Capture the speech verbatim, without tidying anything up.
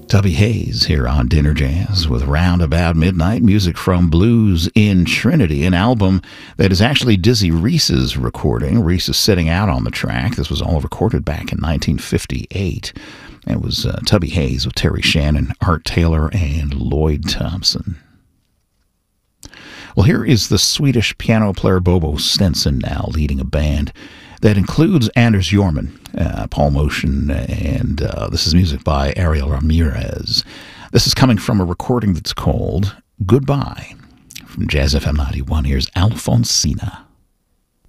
Tubby Hayes here on Dinner Jazz with Round About Midnight, music from Blues in Trinity, an album that is actually Dizzy Reese's recording. Reese is sitting out on the track. This was all recorded back in nineteen fifty-eight. It was uh, Tubby Hayes with Terry Shannon, Art Taylor, and Lloyd Thompson. Well, here is the Swedish piano player Bobo Stenson now leading a band that includes Anders Jorman, uh, Paul Motion, and uh, this is music by Ariel Ramirez. This is coming from a recording that's called Goodbye. From Jazz F M ninety-one, here's Alfonsina.